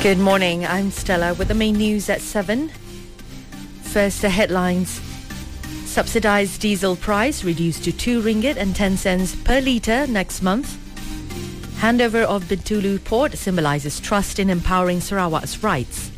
Good morning, I'm Stella with the main news at 7. First, the headlines. Subsidised diesel price reduced to 2 ringgit and 10 cents per litre next month. Handover of Bintulu port symbolises trust in empowering Sarawak's rights.